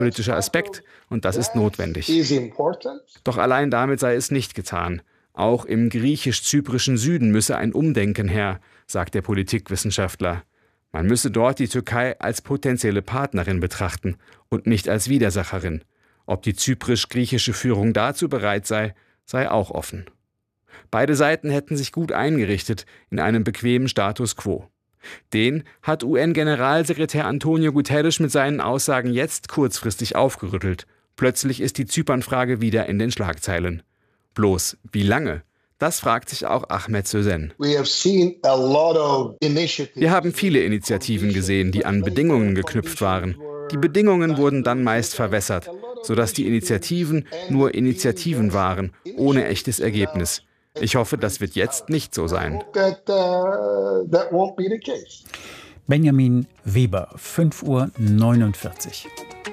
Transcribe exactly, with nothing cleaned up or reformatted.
politischer Aspekt und das ist notwendig. Doch allein damit sei es nicht getan. Auch im griechisch-zyprischen Süden müsse ein Umdenken her, sagt der Politikwissenschaftler. Man müsse dort die Türkei als potenzielle Partnerin betrachten und nicht als Widersacherin. Ob die zyprisch-griechische Führung dazu bereit sei, sei auch offen. Beide Seiten hätten sich gut eingerichtet in einem bequemen Status quo. Den hat U N-Generalsekretär Antonio Guterres mit seinen Aussagen jetzt kurzfristig aufgerüttelt. Plötzlich ist die Zypernfrage wieder in den Schlagzeilen. Bloß, wie lange? Das fragt sich auch Ahmed Sözen. Wir haben viele Initiativen gesehen, die an Bedingungen geknüpft waren. Die Bedingungen wurden dann meist verwässert, sodass die Initiativen nur Initiativen waren, ohne echtes Ergebnis. Ich hoffe, das wird jetzt nicht so sein. Benjamin Weber, fünf Uhr neunundvierzig.